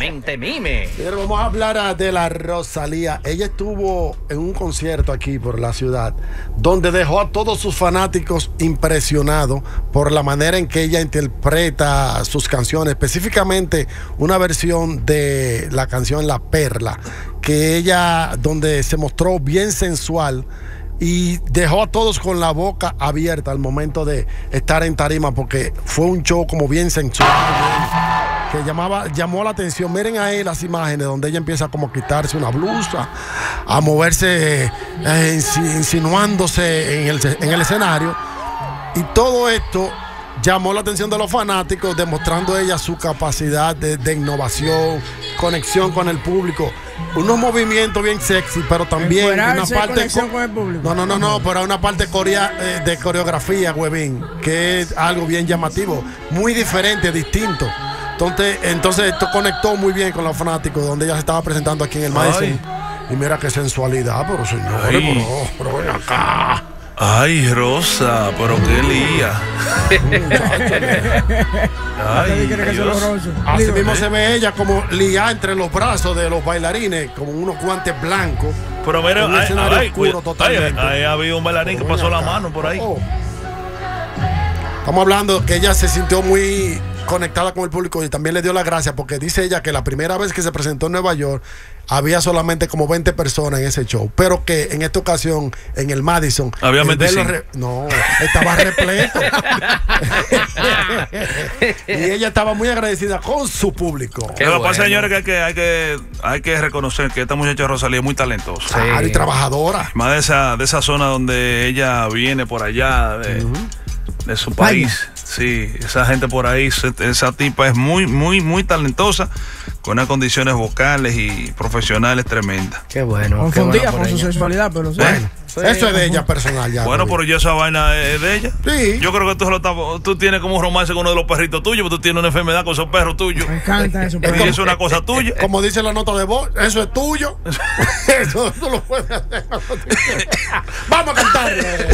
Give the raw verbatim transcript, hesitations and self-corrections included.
Mente Mime. Pero vamos a hablar de la Rosalía. Ella estuvo en un concierto aquí por la ciudad, donde dejó a todos sus fanáticos impresionados por la manera en que ella interpreta sus canciones, específicamente una versión de la canción La Perla, que ella, donde se mostró bien sensual y dejó a todos con la boca abierta al momento de estar en tarima, porque fue un show como bien sensual, que llamaba, llamó la atención. Miren ahí las imágenes donde ella empieza como a quitarse una blusa, a moverse, eh, insinuándose en el, en el escenario, y todo esto llamó la atención de los fanáticos, demostrando ella su capacidad de, de innovación, conexión con el público, unos movimientos bien sexy, pero también una parte co con el público. No, no, no, no, pero una parte corea, eh, de coreografía, huevín, que es algo bien llamativo, muy diferente, distinto. Entonces, entonces esto conectó muy bien con los fanáticos, donde ella se estaba presentando aquí en el Madison. Ay. Y mira qué sensualidad, pero señores, pero, pero ven acá. Ay, Rosa, pero qué lía. Ay, así mismo se ve ella como liada entre los brazos de los bailarines, como unos guantes blancos. Pero mira, un ay, escenario ay, oscuro ay, totalmente. Ahí, ahí había un bailarín que pasó la mano por ahí. Oh. Estamos hablando que ella se sintió muy conectada con el público y también le dio las gracias, porque dice ella que la primera vez que se presentó en Nueva York había solamente como veinte personas en ese show, pero que en esta ocasión en el Madison había el veinticinco. Re... no, estaba repleto. Y ella estaba muy agradecida con su público. Lo que bueno. pasa, señores, que hay que, hay que hay que reconocer que esta muchacha Rosalía es muy talentosa. Sí. Claro, y trabajadora. Más de esa, de esa zona donde ella viene por allá de, uh-huh. de su país. Vaya. Sí, esa gente por ahí, esa tipa es muy, muy, muy talentosa, con unas condiciones vocales y profesionales tremendas. Qué bueno. Confundida con su sexualidad, pero sí. Bueno, sí, eso es de ella personal ya. Bueno, pero ya esa vaina es de ella. Sí. Yo creo que tú, lo, tú tienes como un romance con uno de los perritos tuyos, porque tú tienes una enfermedad con esos perros tuyos. Me encanta eso. Pero eso es una cosa tuya. Como dice la nota de voz, eso es tuyo. Eso tú lo puedes hacer. Vamos a cantar.